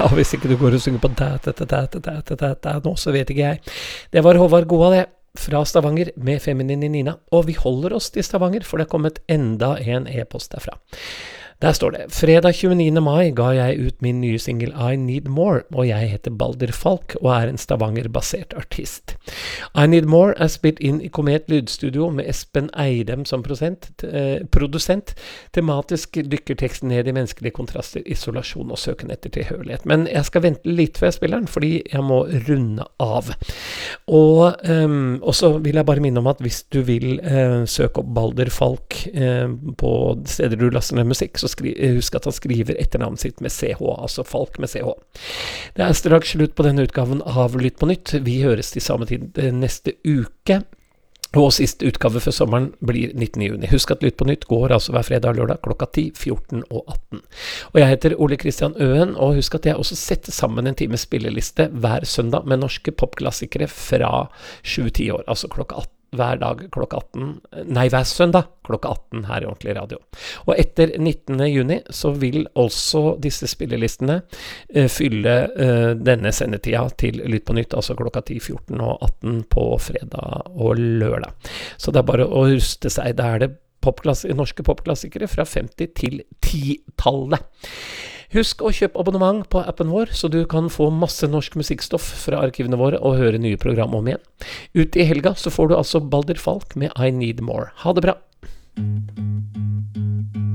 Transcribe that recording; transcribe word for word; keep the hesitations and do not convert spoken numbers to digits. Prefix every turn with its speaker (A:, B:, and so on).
A: Ja, hvis ikke du går og synger på da, da, da, da, da, da, da, da, nå, så vet ikke jeg. Det var Håvard Goa, det, fra Stavanger, med Feminine Nina. Og vi holder oss til Stavanger, for det er kommet enda en e-post derfra. Der står det, fredag tjueniende mai ga jeg ut min nye single I Need More, og jeg heter Balder Falk og er en Stavanger-basert artist. I Need More er spilt inn i Komet lydstudio med Espen Eidem som prosent, eh, produsent. Tematisk dykker teksten ned i menneskelige kontraster, isolasjon og søken etter tilhørighet. Men jeg skal vente litt før jeg spiller den, fordi jeg må runde av. Og, um, og så vil jeg bare minne om at hvis du vil uh, søke opp Balder Falk uh, på steder du laster ned musikk, så skri, husk at han skriver etternavnet sitt med C H, altså Falk med C H. Det er straks slutt på denne utgaven av Lytt på nytt. Vi høres til samme tid neste uke. Og siste utgave for sommeren blir nittende juni. Husk at Lytt på nytt går altså hver fredag og lørdag klokka ti, fjorten og atten. Og jeg heter Ole Kristian Øen, og husk at jeg også setter sammen en time spilleliste hver søndag med norske popklassikere fra sju til ti år, altså klokka atten. Hver dag klokka atten, nei, hver søndag klokka atten her i Ordentlig Radio. Og etter nittende juni så vil også disse spillelistene uh, fylle uh, denne sendetida til Lytt på nytt, altså klokka ti, fjorten og atten på fredag og lørdag. Så det er bare å ruste seg. Da er det popklass- norske popklassikere fra femti til ti-tallet. Husk å kjøpe abonnement på appen vår, så du kan få masse norsk musikkstoff fra arkivene våre og høre nye program om igjen. Ut i helga så får du altså Balder Falk med I Need More. Ha det bra!